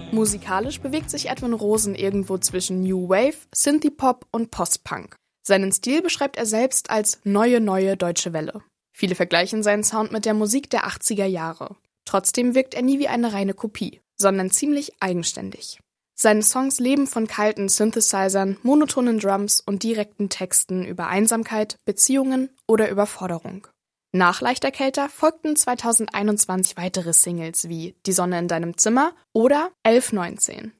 Musikalisch bewegt sich Edwin Rosen irgendwo zwischen New Wave, Synthie-Pop und Post-Punk. Seinen Stil beschreibt er selbst als neue deutsche Welle. Viele vergleichen seinen Sound mit der Musik der 80er Jahre. Trotzdem wirkt er nie wie eine reine Kopie, sondern ziemlich eigenständig. Seine Songs leben von kalten Synthesizern, monotonen Drums und direkten Texten über Einsamkeit, Beziehungen oder Überforderung. Nach Leichter Kälter folgten 2021 weitere Singles wie Die Sonne in deinem Zimmer oder 1119.